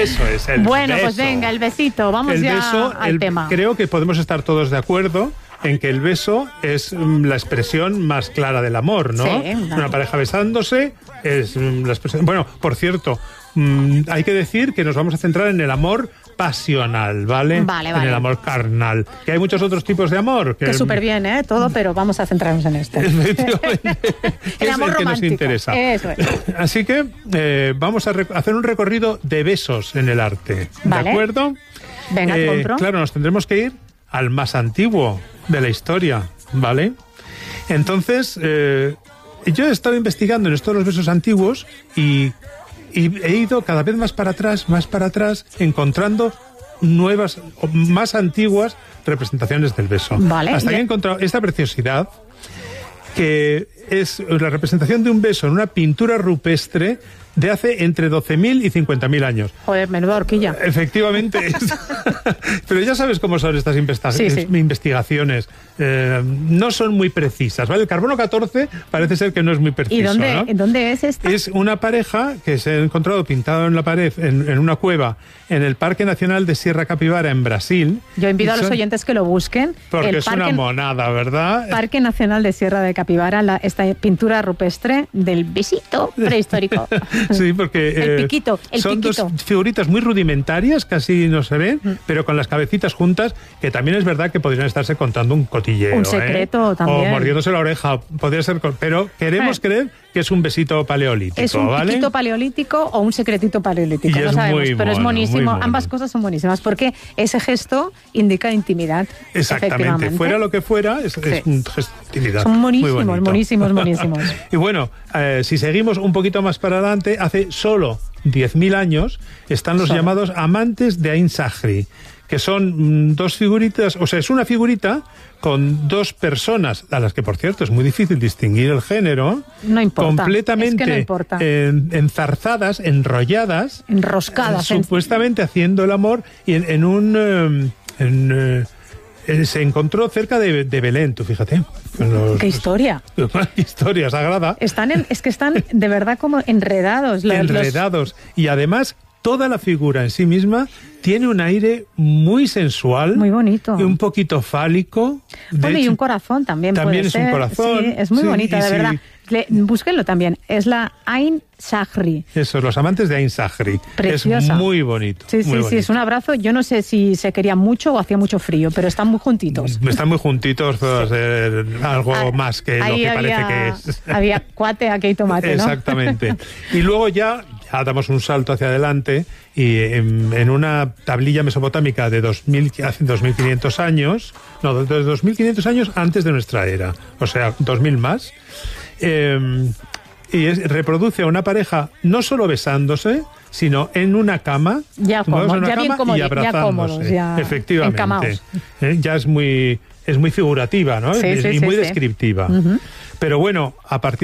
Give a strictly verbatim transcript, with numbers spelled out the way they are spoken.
Eso es, el Bueno, beso. pues venga, el besito. Vamos el ya beso, al el, tema. Creo que podemos estar todos de acuerdo en que el beso es mm, la expresión más clara del amor, ¿no? Sí, Una claro. pareja besándose es mm, la expresión... Bueno, por cierto, mm, hay que decir que nos vamos a centrar en el amor pasional, ¿vale? Vale, En vale. el amor carnal. Que hay muchos otros tipos de amor. Que, Que súper bien, ¿eh? Todo, pero vamos a centrarnos en este. Efectivamente. El es amor el que nos romántico. interesa. Eso es. Así que eh, vamos a rec- hacer un recorrido de besos en el arte. Vale. ¿De acuerdo? Venga, Eh, compro. Claro, nos tendremos que ir al más antiguo de la historia, ¿vale? Entonces, eh, yo he estado investigando en esto de los besos antiguos y, y he ido cada vez más para atrás, más para atrás, encontrando nuevas, o más antiguas representaciones del beso. Vale, Hasta y- que he encontrado esta preciosidad, que es la representación de un beso en una pintura rupestre de hace entre doce mil y cincuenta mil años. Joder, menuda horquilla. Efectivamente. es- Pero ya sabes cómo son estas investa- Sí, sí. investigaciones. Eh, no son muy precisas, ¿vale? El carbono catorce parece ser que no es muy preciso, ¿Y dónde, ¿no? dónde es esta? Es una pareja que se ha encontrado pintado en la pared, en, en una cueva, en el Parque Nacional de Sierra Capibara, en Brasil. Yo invito a Y los son- oyentes que lo busquen. Porque el es una monada, ¿verdad? Parque Nacional de Sierra de Capibara, la, esta pintura rupestre del besito prehistórico. Sí, porque... El eh, piquito, el son piquito. dos figuritas muy rudimentarias, casi no se ven, pero con las cabecitas juntas, que también es verdad que podrían estarse contando un cotilleo. Un secreto ¿eh? también. O mordiéndose la oreja, podría ser... co- Pero queremos Eh. creer que es un besito paleolítico, Es un ¿vale? piquito paleolítico o un secretito paleolítico, Y no es sabemos, muy pero es mono, buenísimo. muy mono. Ambas cosas son buenísimas porque ese gesto indica intimidad. Exactamente. efectivamente. Fuera lo que fuera, es, es Sí. un gesto de intimidad. Son Muy monísimos, bonito. monísimos, monísimos. Y bueno, eh, si seguimos un poquito más para adelante, hace solo diez mil años están los Solo. llamados amantes de Ain Sahri, que son mm, dos figuritas, o sea, es una figurita con dos personas, a las que, por cierto, es muy difícil distinguir el género, No importa, completamente es que no importa. en- enzarzadas, enrolladas, Enroscadas. en- supuestamente haciendo el amor, y en, en un... eh, en, eh, eh, se encontró cerca de, de Belén, tú fíjate. Con los- ¡Qué historia! Qué historia sagrada. Están en- es que están de verdad como enredados. los- los- Enredados. Y además, toda la figura en sí misma tiene un aire muy sensual. Muy bonito. Y un poquito fálico. De Bueno, y hecho, un corazón también, también puede es un ser. corazón. Sí, es muy Sí, bonita, y de sí. verdad. Le- búsquenlo también. Es la Ain Sahri. Eso, los amantes de Ain Sahri. Preciosa. Es muy bonito. Sí, sí, muy sí, bonito. es un abrazo. Yo no sé si se quería mucho o hacía mucho frío, pero están muy juntitos. Están muy juntitos, pues, eh, algo Ah, más que lo ahí que había, parece que es. Había cuate, aquí hay tomate, ¿no? Exactamente. Y luego ya, ya damos un salto hacia adelante y en, en una tablilla mesopotámica de dos mil, hace dos mil quinientos años, no, de dos mil quinientos años antes de nuestra era, o sea, dos mil más, eh, y es- reproduce a una pareja no solo besándose, sino en una cama, Ya tumbados cómodo- en una ya bien cama comodi- y ya abrazándose. cómodos, ya Efectivamente. encamaos. Eh, ya es muy, es muy figurativa, ¿no? Sí, Es- sí, y sí, muy sí. descriptiva. Ujú. Pero bueno, a partir